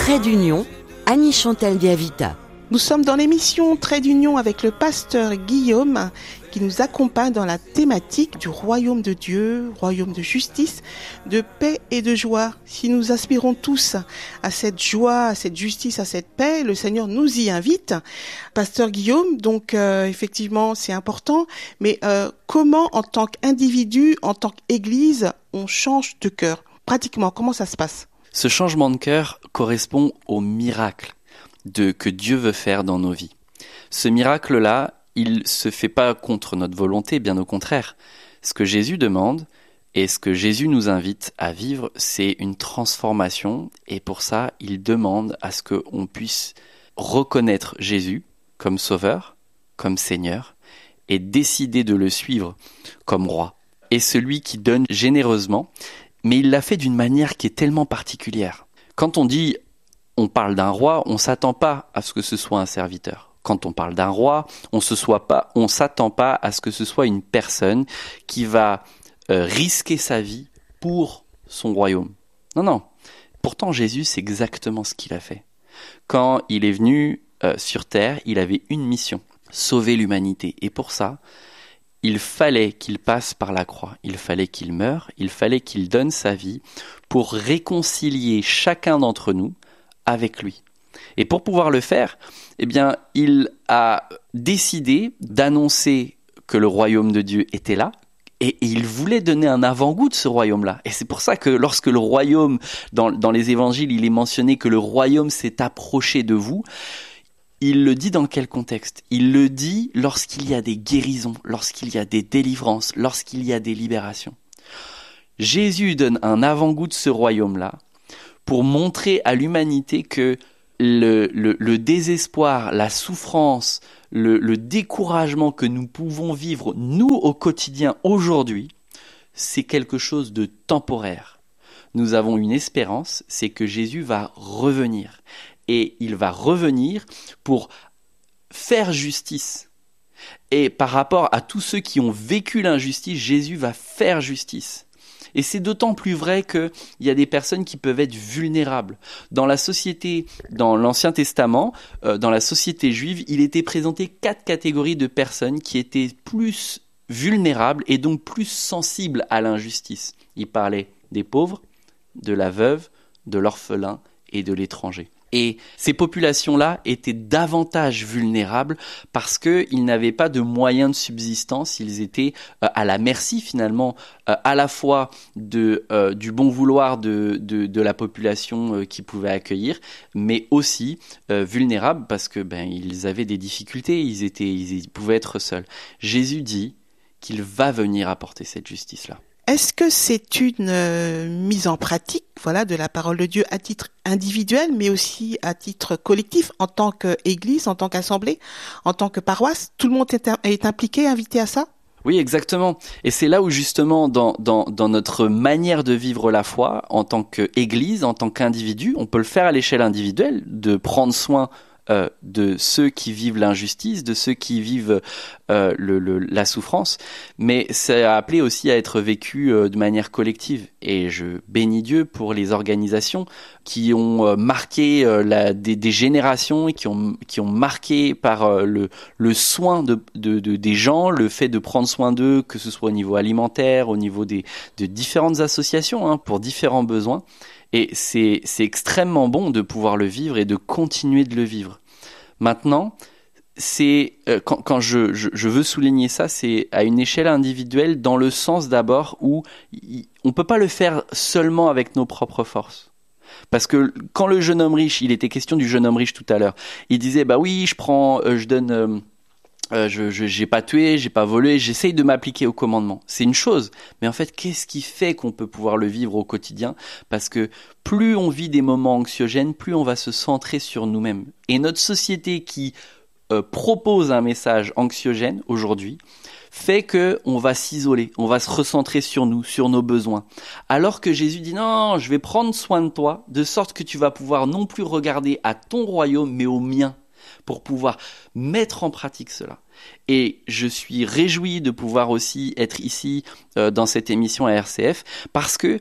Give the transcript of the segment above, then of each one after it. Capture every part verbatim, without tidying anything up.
Trait d'union, Annie-Chantal Diavita. Nous sommes dans l'émission Trait d'union avec le pasteur Guillaume qui nous accompagne dans la thématique du royaume de Dieu, royaume de justice, de paix et de joie. Si nous aspirons tous à cette joie, à cette justice, à cette paix, le Seigneur nous y invite. Pasteur Guillaume, donc euh, effectivement c'est important, mais euh, comment en tant qu'individu, en tant qu'Église, on change de cœur? Pratiquement, comment ça se passe? Ce changement de cœur correspond au miracle de que Dieu veut faire dans nos vies. Ce miracle-là, il se fait pas contre notre volonté, bien au contraire. Ce que Jésus demande et ce que Jésus nous invite à vivre, c'est une transformation, et pour ça, il demande à ce qu'on puisse reconnaître Jésus comme sauveur, comme Seigneur, et décider de le suivre comme roi. Et celui qui donne généreusement, mais il l'a fait d'une manière qui est tellement particulière. Quand on dit on parle d'un roi, on s'attend pas à ce que ce soit un serviteur. Quand on parle d'un roi, on se soit pas, on s'attend pas à ce que ce soit une personne qui va euh, risquer sa vie pour son royaume. Non, non. Pourtant, Jésus, c'est exactement ce qu'il a fait. Quand il est venu euh, sur terre, il avait une mission, sauver l'humanité. Et pour ça, il fallait qu'il passe par la croix. Il fallait qu'il meure. Il fallait qu'il donne sa vie pour réconcilier chacun d'entre nous avec lui. Et pour pouvoir le faire, eh bien, il a décidé d'annoncer que le royaume de Dieu était là, et il voulait donner un avant-goût de ce royaume-là. Et c'est pour ça que lorsque le royaume, dans, dans les évangiles, il est mentionné que le royaume s'est approché de vous, il le dit dans quel contexte? Il le dit lorsqu'il y a des guérisons, lorsqu'il y a des délivrances, lorsqu'il y a des libérations. Jésus donne un avant-goût de ce royaume-là, pour montrer à l'humanité que le, le, le désespoir, la souffrance, le, le découragement que nous pouvons vivre, nous, au quotidien, aujourd'hui, c'est quelque chose de temporaire. Nous avons une espérance, c'est que Jésus va revenir. Et il va revenir pour faire justice. Et par rapport à tous ceux qui ont vécu l'injustice, Jésus va faire justice. Et c'est d'autant plus vrai qu'il y a des personnes qui peuvent être vulnérables. Dans la société, dans l'Ancien Testament, euh, dans la société juive, il était présenté quatre catégories de personnes qui étaient plus vulnérables et donc plus sensibles à l'injustice. Il parlait des pauvres, de la veuve, de l'orphelin et de l'étranger. Et ces populations-là étaient davantage vulnérables parce qu'ils n'avaient pas de moyens de subsistance. Ils étaient euh, à la merci finalement euh, à la fois de, euh, du bon vouloir de, de, de la population euh, qu'ils pouvaient accueillir, mais aussi euh, vulnérables parce que ben, ils avaient des difficultés, ils, étaient, ils, ils pouvaient être seuls. Jésus dit qu'il va venir apporter cette justice-là. Est-ce que c'est une euh, mise en pratique, voilà, de la parole de Dieu à titre individuel, mais aussi à titre collectif, en tant qu'Église, en tant qu'assemblée, en tant que paroisse? Tout le monde est, est impliqué, invité à ça? Oui, exactement. Et c'est là où justement, dans, dans, dans notre manière de vivre la foi, en tant qu'Église, en tant qu'individu, on peut le faire à l'échelle individuelle, de prendre soin Euh, de ceux qui vivent l'injustice, de ceux qui vivent euh, le, le, la souffrance, mais c'est appelé aussi à être vécu euh, de manière collective. Et je bénis Dieu pour les organisations qui ont euh, marqué euh, la, des, des générations et qui ont, qui ont marqué par euh, le, le soin de, de, de, des gens, le fait de prendre soin d'eux, que ce soit au niveau alimentaire, au niveau des, de différentes associations, hein, pour différents besoins. Et c'est, c'est extrêmement bon de pouvoir le vivre et de continuer de le vivre. Maintenant, c'est, euh, quand, quand je, je, je veux souligner ça, c'est à une échelle individuelle, dans le sens d'abord où y, on ne peut pas le faire seulement avec nos propres forces. Parce que quand le jeune homme riche, il était question du jeune homme riche tout à l'heure, il disait, bah oui, je prends, euh, je donne... Euh, Euh, je, je j'ai pas tué, j'ai pas volé, j'essaye de m'appliquer au commandement. C'est une chose, mais en fait, qu'est-ce qui fait qu'on peut pouvoir le vivre au quotidien? Parce que plus on vit des moments anxiogènes, plus on va se centrer sur nous-mêmes. Et notre société qui euh, propose un message anxiogène aujourd'hui fait que on va s'isoler, on va se recentrer sur nous, sur nos besoins. Alors que Jésus dit non, je vais prendre soin de toi, de sorte que tu vas pouvoir non plus regarder à ton royaume, mais au mien, pour pouvoir mettre en pratique cela. Et je suis réjoui de pouvoir aussi être ici euh, dans cette émission à R C F parce que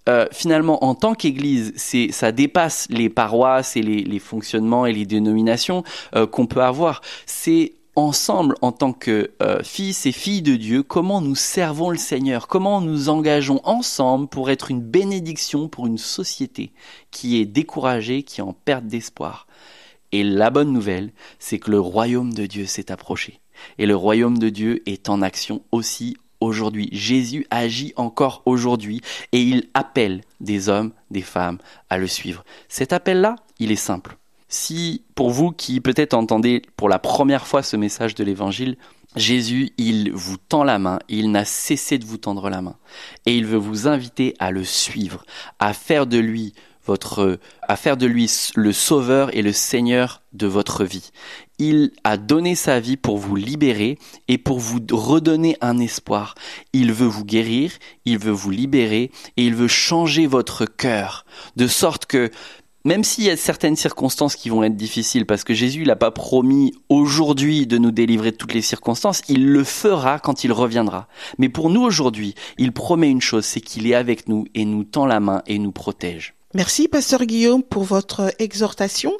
euh, finalement, en tant qu'Église, c'est, ça dépasse les paroisses et les, les fonctionnements et les dénominations euh, qu'on peut avoir. C'est ensemble, en tant que euh, fils et filles de Dieu, comment nous servons le Seigneur, comment nous engageons ensemble pour être une bénédiction pour une société qui est découragée, qui est en perte d'espoir. Et la bonne nouvelle, c'est que le royaume de Dieu s'est approché. Et le royaume de Dieu est en action aussi aujourd'hui. Jésus agit encore aujourd'hui et il appelle des hommes, des femmes à le suivre. Cet appel-là, il est simple. Si, pour vous qui peut-être entendez pour la première fois ce message de l'Évangile, Jésus, il vous tend la main, il n'a cessé de vous tendre la main. Et il veut vous inviter à le suivre, à faire de lui votre, à faire de lui le sauveur et le Seigneur de votre vie. Il a donné sa vie pour vous libérer et pour vous redonner un espoir. Il veut vous guérir, il veut vous libérer et il veut changer votre cœur, de sorte que même s'il y a certaines circonstances qui vont être difficiles, parce que Jésus n'a pas promis aujourd'hui de nous délivrer de toutes les circonstances, il le fera quand il reviendra. Mais pour nous aujourd'hui, il promet une chose, c'est qu'il est avec nous et nous tend la main et nous protège. Merci, pasteur Guillaume, pour votre exhortation.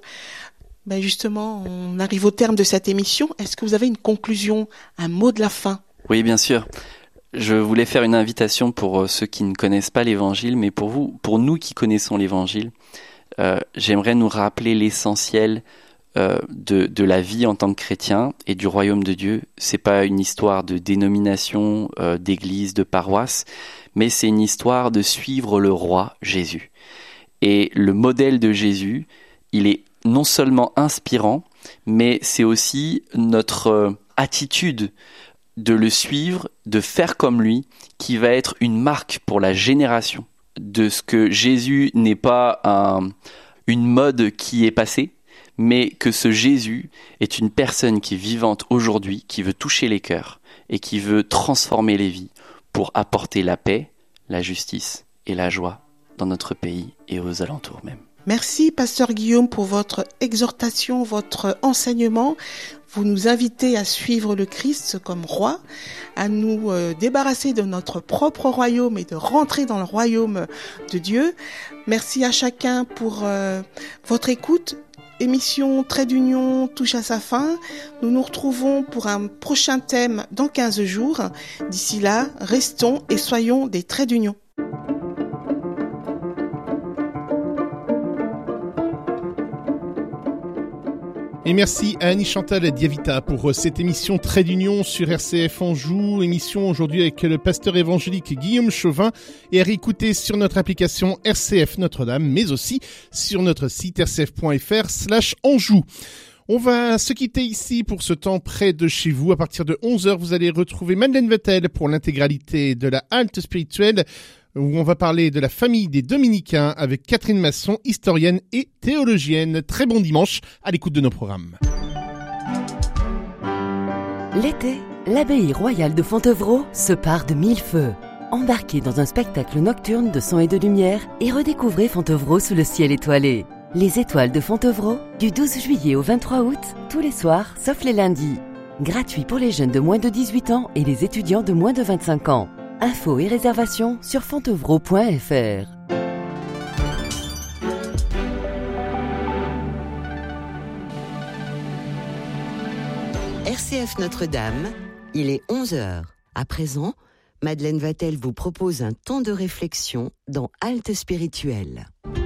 Ben justement, on arrive au terme de cette émission. Est-ce que vous avez une conclusion, un mot de la fin ? Oui, bien sûr. Je voulais faire une invitation pour ceux qui ne connaissent pas l'Évangile, mais pour vous, pour nous qui connaissons l'Évangile, Euh, j'aimerais nous rappeler l'essentiel euh, de, de la vie en tant que chrétien et du royaume de Dieu. C'est pas une histoire de dénomination, euh, d'église, de paroisse, mais c'est une histoire de suivre le roi Jésus. Et le modèle de Jésus, il est non seulement inspirant, mais c'est aussi notre euh, attitude de le suivre, de faire comme lui, qui va être une marque pour la génération. De ce que Jésus n'est pas un, une mode qui est passée, mais que ce Jésus est une personne qui est vivante aujourd'hui, qui veut toucher les cœurs et qui veut transformer les vies pour apporter la paix, la justice et la joie dans notre pays et aux alentours même. Merci, pasteur Guillaume, pour votre exhortation, votre enseignement. Vous nous invitez à suivre le Christ comme roi, à nous euh, débarrasser de notre propre royaume et de rentrer dans le royaume de Dieu. Merci à chacun pour euh, votre écoute. Émission Trait d'Union touche à sa fin. Nous nous retrouvons pour un prochain thème dans quinze jours. D'ici là, restons et soyons des Traits d'Union. Et merci à Annie Chantal Diavita pour cette émission Trait d'Union sur R C F Anjou. Émission aujourd'hui avec le pasteur évangélique Guillaume Chauvin et à réécouter sur notre application R C F Notre-Dame, mais aussi sur notre site r c f point f r slash Anjou. On va se quitter ici pour ce temps près de chez vous. À partir de onze heures, vous allez retrouver Madeleine Vettel pour l'intégralité de la halte spirituelle, où on va parler de la famille des Dominicains avec Catherine Masson, historienne et théologienne. Très bon dimanche à l'écoute de nos programmes. L'été, l'abbaye royale de Fontevraud se part de mille feux. Embarquez dans un spectacle nocturne de son et de lumière et redécouvrez Fontevraud sous le ciel étoilé. Les étoiles de Fontevraud, du douze juillet au vingt-trois août, tous les soirs, sauf les lundis. Gratuit pour les jeunes de moins de dix-huit ans et les étudiants de moins de vingt-cinq ans. Infos et réservations sur fontevraud point f r. R C F Notre-Dame, il est onze heures. À présent, Madeleine Vatel vous propose un temps de réflexion dans Halte spirituelle.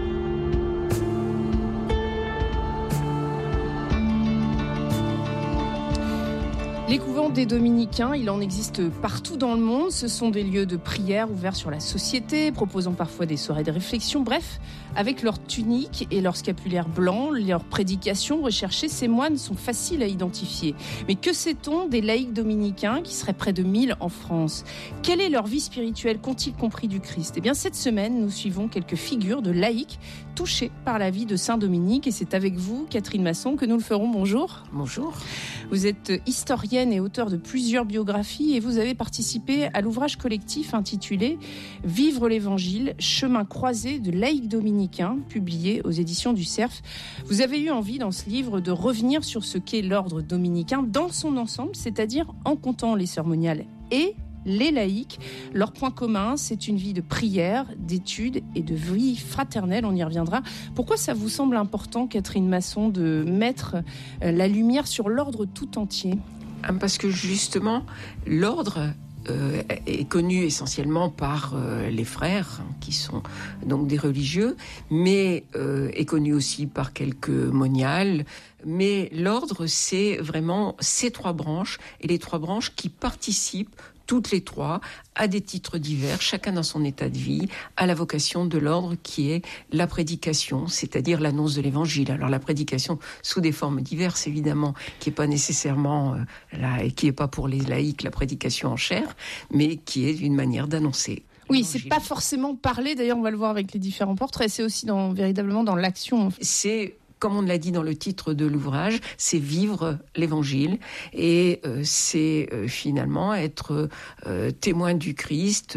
Les couvents des Dominicains, il en existe partout dans le monde. Ce sont des lieux de prière ouverts sur la société, proposant parfois des soirées de réflexion. Bref, avec leur tunique et leur scapulaire blanc, leurs prédications recherchées, ces moines sont faciles à identifier. Mais que sait-on des laïcs dominicains, qui seraient près de mille en France ? Quelle est leur vie spirituelle ? Qu'ont-ils compris du Christ ? Eh bien, cette semaine, nous suivons quelques figures de laïcs touchés par la vie de Saint Dominique. Et c'est avec vous, Catherine Masson, que nous le ferons. Bonjour. Bonjour. Vous êtes historienne et auteur de plusieurs biographies et vous avez participé à l'ouvrage collectif intitulé « Vivre l'Évangile, chemin croisé de laïcs dominicains » publié aux éditions du Cerf. Vous avez eu envie dans ce livre de revenir sur ce qu'est l'ordre dominicain dans son ensemble, c'est-à-dire en comptant les cérémoniales et les laïcs. Leur point commun, c'est une vie de prière, d'études et de vie fraternelle, on y reviendra. Pourquoi ça vous semble important, Catherine Masson, de mettre la lumière sur l'ordre tout entier ? Parce que justement, l'ordre euh, est connu essentiellement par euh, les frères, hein, qui sont donc des religieux, mais euh, est connu aussi par quelques moniales. Mais l'ordre, c'est vraiment ces trois branches, et les trois branches qui participent toutes les trois, à des titres divers, chacun dans son état de vie, à la vocation de l'ordre qui est la prédication, c'est-à-dire l'annonce de l'évangile. Alors la prédication sous des formes diverses, évidemment, qui n'est pas nécessairement, euh, là, et qui n'est pas pour les laïcs la prédication en chair, mais qui est une manière d'annoncer. Oui, l'évangile. C'est pas forcément parler, d'ailleurs on va le voir avec les différents portraits, c'est aussi dans, véritablement dans l'action. C'est... Comme on l'a dit dans le titre de l'ouvrage, c'est vivre l'évangile et euh, c'est euh, finalement être euh, témoin du Christ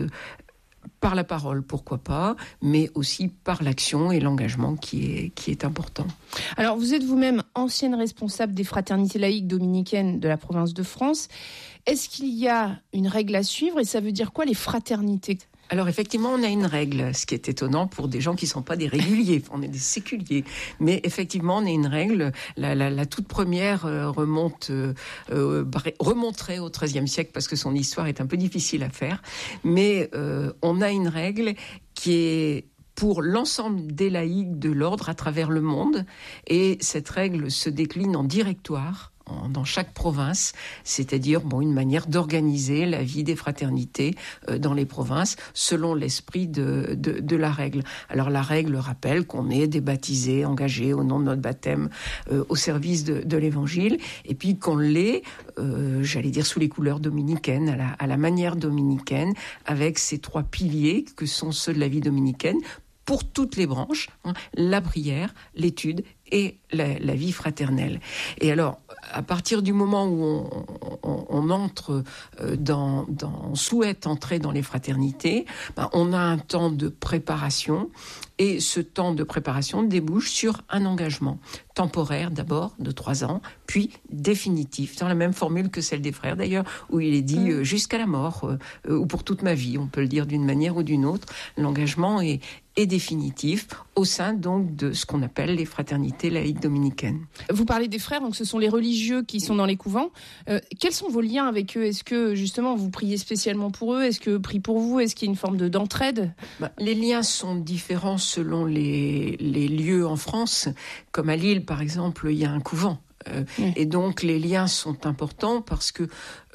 par la parole, pourquoi pas, mais aussi par l'action et l'engagement qui est, qui est important. Alors, vous êtes vous-même ancienne responsable des fraternités laïques dominicaines de la province de France. Est-ce qu'il y a une règle à suivre et ça veut dire quoi les fraternités ? Alors effectivement, on a une règle, ce qui est étonnant pour des gens qui ne sont pas des réguliers, on est des séculiers. Mais effectivement, on a une règle. La, la, la toute première euh, remonte, euh, euh, remonterait au treizième siècle parce que son histoire est un peu difficile à faire. Mais euh, on a une règle qui est pour l'ensemble des laïcs de l'ordre à travers le monde. Et cette règle se décline en directoire dans chaque province, c'est-à-dire bon, une manière d'organiser la vie des fraternités euh, dans les provinces selon l'esprit de, de, de la règle. Alors la règle rappelle qu'on est des baptisés engagés au nom de notre baptême euh, au service de, de l'évangile, et puis qu'on l'est, euh, j'allais dire sous les couleurs dominicaines, à la, à la manière dominicaine, avec ces trois piliers que sont ceux de la vie dominicaine, pour toutes les branches, hein, la prière, l'étude et la, la vie fraternelle. Et alors, à partir du moment où on, on, on entre dans, dans, on souhaite entrer dans les fraternités, ben, on a un temps de préparation, et ce temps de préparation débouche sur un engagement temporaire d'abord de trois ans, puis définitif, dans la même formule que celle des frères d'ailleurs, où il est dit euh, jusqu'à la mort, euh, ou pour toute ma vie, on peut le dire d'une manière ou d'une autre. L'engagement est, est définitif au sein donc de ce qu'on appelle les fraternités laïques dominicaines. Vous parlez des frères, donc ce sont les religieux qui sont dans les couvents. Euh, quels sont vos liens avec eux ? Est-ce que justement vous priez spécialement pour eux ? Est-ce que prient pour vous ? Est-ce qu'il y a une forme de, d'entraide ? Ben, les liens sont différents selon les, les lieux en France. Comme à Lille, par exemple, il y a un couvent. Euh, oui. Et donc les liens sont importants parce que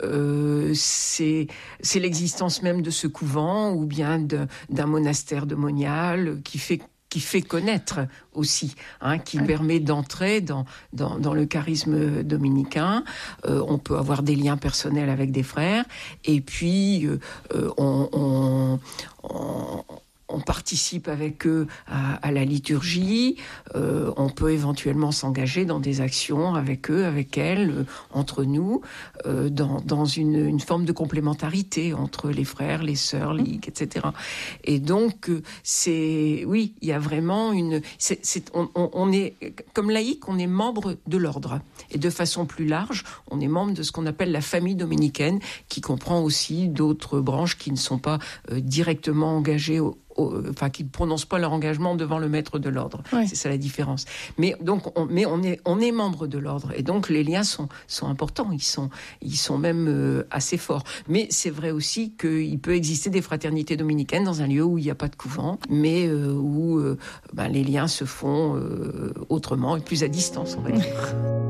euh, c'est, c'est l'existence même de ce couvent ou bien de, d'un monastère de moniales qui fait qui fait connaître aussi, hein, qui oui. permet d'entrer dans, dans, dans le charisme dominicain. Euh, on peut avoir des liens personnels avec des frères, et puis euh, on, on, on on participe avec eux à, à la liturgie, euh, on peut éventuellement s'engager dans des actions avec eux, avec elles, euh, entre nous, euh, dans, dans une, une forme de complémentarité entre les frères, les sœurs, les, et cetera. Et donc, euh, c'est, oui, il y a vraiment une, c'est, c'est, on, on, on est, comme laïc, on est membre de l'ordre. Et de façon plus large, on est membre de ce qu'on appelle la famille dominicaine, qui comprend aussi d'autres branches qui ne sont pas euh, directement engagées au enfin qui ne prononcent pas leur engagement devant le maître de l'ordre. Ouais. C'est ça la différence. Mais donc, on, mais on est on est membre de l'ordre, et donc les liens sont sont importants. Ils sont ils sont même euh, assez forts. Mais c'est vrai aussi qu'il peut exister des fraternités dominicaines dans un lieu où il n'y a pas de couvent, mais euh, où euh, ben, les liens se font euh, autrement et plus à distance, on va dire.